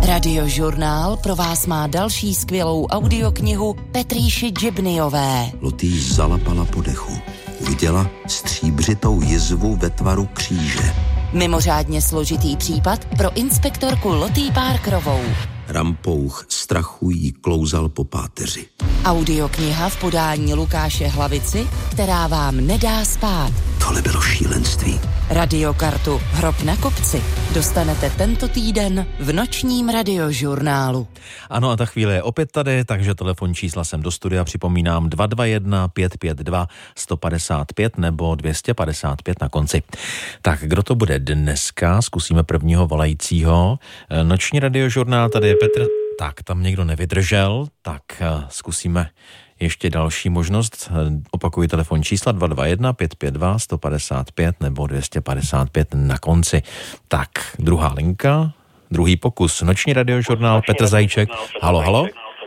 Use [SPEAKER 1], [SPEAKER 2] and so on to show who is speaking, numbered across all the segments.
[SPEAKER 1] Radiožurnál pro vás má další skvělou audioknihu Petrýši Džibnyové.
[SPEAKER 2] Lotý zalapala po dechu. Viděla stříbřitou jizvu ve tvaru kříže.
[SPEAKER 1] Mimořádně složitý případ pro inspektorku Lotý Parkerovou.
[SPEAKER 2] Rampouch strachu jí klouzal po páteři.
[SPEAKER 1] Audiokniha v podání Lukáše Hlavici, která vám nedá spát.
[SPEAKER 2] Tohle bylo šílenství.
[SPEAKER 1] Radiokartu Hrob na kopci dostanete tento týden v nočním radiožurnálu.
[SPEAKER 3] Ano, a ta chvíle je opět tady, takže telefonní čísla sem do studia připomínám 221 552 155 nebo 255 na konci. Tak, kdo to bude dneska? Zkusíme prvního volajícího. Noční radiožurnál, tady je Petr. Tak, tam někdo nevydržel, tak zkusíme ještě další možnost. Opakuji telefonní čísla 221 552 155 nebo 255 na konci. Tak, druhá linka, druhý pokus. Noční radiožurnál, Petr Zajíček. Halo, halo.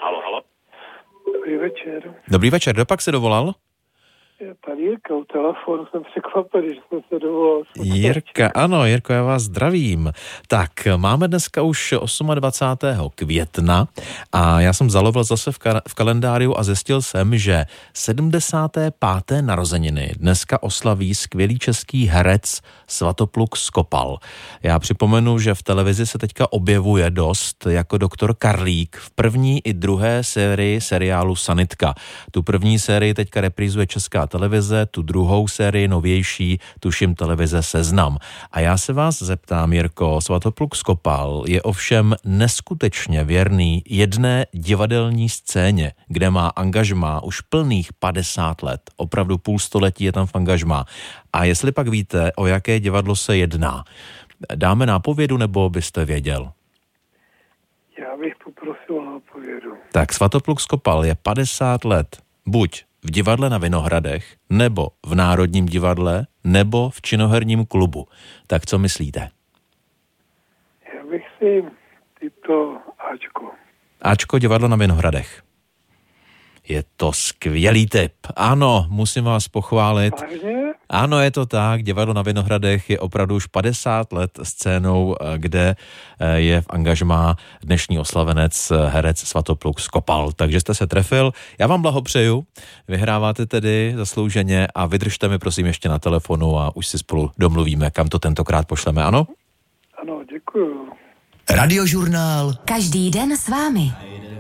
[SPEAKER 4] Dobrý večer.
[SPEAKER 3] Dobrý večer, kdo pak se dovolal?
[SPEAKER 4] Tady Jirka u telefonu, jsem překvapený, že jsem se dovolal.
[SPEAKER 3] Jirka, ano, Jirko, já vás zdravím. Tak, máme dneska už 28. května a já jsem zalovil zase v kalendáriu a zjistil jsem, že 75. narozeniny dneska oslaví skvělý český herec Svatopluk Skopal. Já připomenu, že v televizi se teďka objevuje dost jako doktor Karlík v první i druhé sérii seriálu Sanitka. Tu první sérii teďka reprízuje Česká televize, tu druhou sérii novější, tuším televize Seznam. A já se vás zeptám, Jirko, Svatopluk Skopal je ovšem neskutečně věrný jedné divadelní scéně, kde má angažmá už plných 50 let. Opravdu půl století je tam v angažmá. A jestli pak víte, o jaké divadlo se jedná, dáme nápovědu, nebo byste věděl?
[SPEAKER 4] Já bych poprosil nápovědu.
[SPEAKER 3] Tak Svatopluk Skopal je 50 let buď v divadle na Vinohradech, nebo v Národním divadle, nebo v činoherním klubu. Tak co myslíte?
[SPEAKER 4] Já bych si tyto Ačko.
[SPEAKER 3] Ačko, divadlo na Vinohradech. Je to skvělý tip. Ano, musím vás pochválit.
[SPEAKER 4] Vážně?
[SPEAKER 3] Ano, je to tak. Divadlo na Vinohradech je opravdu už 50 let scénou, kde je v angažmá dnešní oslavenec herec Svatopluk Skopal. Takže jste se trefil. Já vám blahopřeju. Vyhráváte tedy zaslouženě a vydržte mi prosím ještě na telefonu a už si spolu domluvíme, kam to tentokrát pošleme, ano?
[SPEAKER 4] Ano, děkuju.
[SPEAKER 2] Radiožurnál.
[SPEAKER 1] Každý den s vámi.